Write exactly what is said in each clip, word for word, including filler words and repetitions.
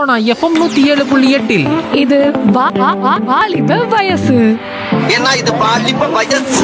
Sona FM நூத்தி ஏழு புள்ளி எட்டில் இது வா- வா- வா- வாலிப வயசு. ஏன்னா இது பாலிப்ப வயசு.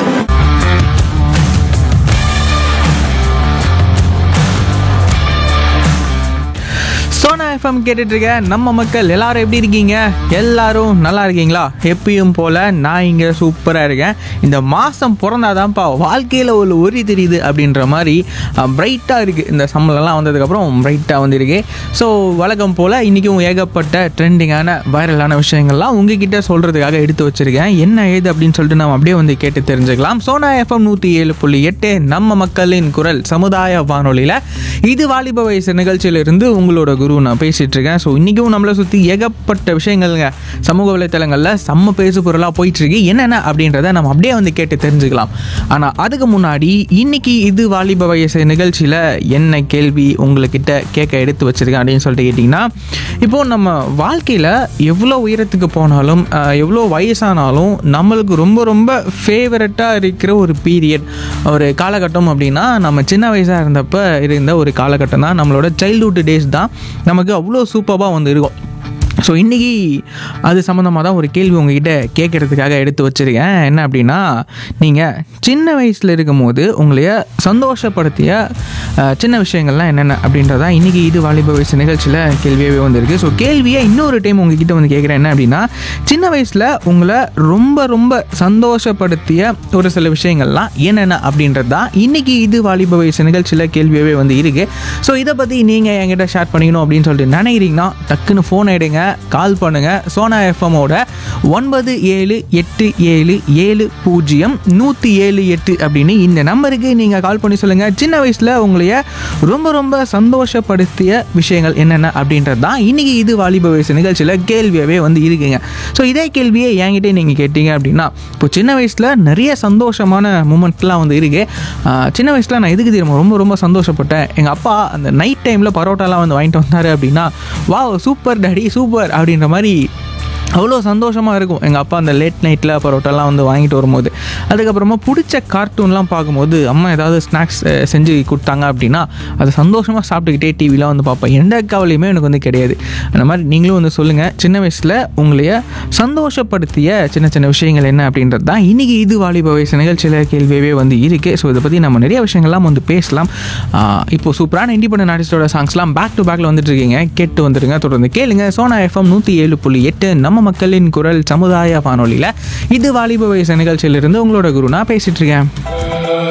சோனா எஃப்எம் கேட்டுட்டு இருக்க நம்ம மக்கள் எல்லாரும் எப்படி இருக்கீங்க? எல்லாரும் நல்லா இருக்கீங்களா? எப்பயும் போல நான் இங்கே சூப்பராக இருக்கேன். இந்த மாதம் பிறந்தாதான்ப்பா வாழ்க்கையில் ஒரு ஒரி தெரியுது அப்படின்ற மாதிரி பிரைட்டாக இருக்குது. இந்த சம்மலெல்லாம் வந்ததுக்கப்புறம் பிரைட்டாக வந்துருக்கு. ஸோ வழக்கம் போல் இன்றைக்கும் ஏகப்பட்ட ட்ரெண்டிங்கான வைரலான விஷயங்கள்லாம் உங்ககிட்ட சொல்கிறதுக்காக எடுத்து வச்சுருக்கேன். என்ன ஏது அப்படின்னு சொல்லிட்டு நம்ம அப்படியே வந்து கேட்டு தெரிஞ்சுக்கலாம். சோனா எஃப்எம் நூற்றி ஏழு புள்ளி எட்டு நம்ம மக்களின் குரல் சமுதாய வானொலியில் இது வாலிப வயசு நிகழ்ச்சியிலிருந்து உங்களோட குரு நான் பேசிகிட்டு இருக்கேன். ஸோ இன்றைக்கும் நம்மளை சுற்றி ஏகப்பட்ட விஷயங்கள்ங்க சமூக வலைத்தளங்களில் செம்ம பேசு பொருளாக போயிட்டுருக்கு. என்னென்ன அப்படின்றத நம்ம அப்படியே வந்து கேட்டு தெரிஞ்சுக்கலாம். ஆனால் அதுக்கு முன்னாடி இன்னைக்கு இது வாலிப வயசு நிகழ்ச்சியில் என்ன கேள்வி உங்கள்கிட்ட கேட்க எடுத்து வச்சுருக்கேன் அப்படின்னு சொல்லிட்டு கேட்டிங்கன்னா, இப்போது நம்ம வாழ்க்கையில் எவ்வளோ உயரத்துக்கு போனாலும் எவ்வளோ வயசானாலும் நம்மளுக்கு ரொம்ப ரொம்ப ஃபேவரட்டாக இருக்கிற ஒரு பீரியட், ஒரு காலகட்டம் அப்படின்னா நம்ம சின்ன வயசாக இருந்தப்போ இருந்த ஒரு காலகட்டம் தான். நம்மளோட சைல்ட்ஹுட் டேஸ் தான் நமக்கு அவ்வளோ சூப்பராக வந்து இருக்கும். ஸோ இன்றைக்கி அது சம்மந்தமாக தான் ஒரு கேள்வி உங்ககிட்ட கேட்குறதுக்காக எடுத்து வச்சுருக்கேன். என்ன அப்படின்னா, நீங்கள் சின்ன வயசில் இருக்கும் போது உங்களைய சந்தோஷப்படுத்திய சின்ன விஷயங்கள்லாம் என்னென்ன அப்படின்றதா இன்றைக்கி இது வாலிப வயசு நிகழ்ச்சியில் கேள்வியாகவே வந்துருக்கு. ஸோ கேள்வியை இன்னொரு டைம் உங்ககிட்ட வந்து கேட்குறேன். என்ன அப்படின்னா, சின்ன வயசில் உங்களை ரொம்ப ரொம்ப சந்தோஷப்படுத்திய ஒரு சில விஷயங்கள்லாம் என்னென்ன அப்படின்றது தான் இன்றைக்கி இது வாலிப வயசு நிகழ்ச்சியில் கேள்வியாகவே வந்து இருக்குது. ஸோ இதை பற்றி நீங்கள் என்கிட்ட ஷேர் பண்ணிக்கணும் அப்படின்னு சொல்லிட்டு நினைக்கிறீங்கன்னா டக்குன்னு ஃபோன் எடுங்க, கால் பண்ணுங்க. சோனா எஃப்எம்மோட ஒன்பது ஏழு எட்டு ஏழு ஏழு பூஜ்ஜியம் நூற்றி ஏழு எட்டு அப்படின்னு இந்த நம்பருக்கு நீங்கள் கால் பண்ணி சொல்லுங்கள். சின்ன வயசில் உங்களைய ரொம்ப ரொம்ப சந்தோஷப்படுத்திய விஷயங்கள் என்னென்ன அப்படின்றது தான் இன்றைக்கி இது வாலிப வயசு நிகழ்ச்சியில் கேள்வியாகவே வந்து இருக்குங்க. ஸோ இதே கேள்வியை என்கிட்ட நீங்கள் கேட்டீங்க அப்படின்னா, இப்போ சின்ன வயசில் நிறைய சந்தோஷமான மூமெண்ட்லாம் வந்து இருக்குது. சின்ன வயசில் நான் எதுக்கு தெரியுமா ரொம்ப ரொம்ப சந்தோஷப்பட்டேன், எங்கள் அப்பா அந்த நைட் டைமில் பரோட்டாலாம் வந்து வாங்கிட்டு வந்தார் அப்படின்னா, வா சூப்பர் டாடி சூப்பர் அப்படின்ற மாதிரி அவ்வளோ சந்தோஷமாக இருக்கும். எங்கள் அப்பா அந்த லேட் நைட்டில் பரோட்டாலாம் வந்து வாங்கிட்டு வரும்போது, அதுக்கப்புறமா பிடிச்ச கார்ட்டூன்லாம் பார்க்கும்போது அம்மா ஏதாவது ஸ்நாக்ஸ் செஞ்சு கொடுத்தாங்க அப்படின்னா அது சந்தோஷமாக சாப்பிட்டுக்கிட்டே டிவிலாம் வந்து பார்ப்பேன். எந்த கவலையுமே எனக்கு வந்து கிடையாது. அந்த மாதிரி நீங்களும் வந்து சொல்லுங்கள், சின்ன வயசில் உங்களைய சந்தோஷப்படுத்திய சின்ன சின்ன விஷயங்கள் என்ன அப்படின்றது தான் இன்றைக்கி இது வாலிப வயசு நிகழ்ச்சியில் கேள்வியவே வந்து இருக்குது. ஸோ இதை பற்றி நம்ம நிறைய விஷயங்கள்லாம் வந்து பேசலாம். இப்போது சூப்பரான இண்டிபெண்டன்ட் ஆர்டிஸ்டோட சாங்ஸ்லாம் பேக் டு பேக்கில் வந்துட்டு இருக்கீங்க, கேட்டு வந்துருங்க, தொடர்ந்து கேளுங்க. சோனா எஃப்எம் நூற்றி ஏழு புள்ளி எட்டு நம்ம மக்களின் குரல் சமுதாய வானொலியில் இது வாலிப வயசு நிகழ்ச்சியிலிருந்து உங்களோட குரு நான் பேசிட்டு இருக்கேன்.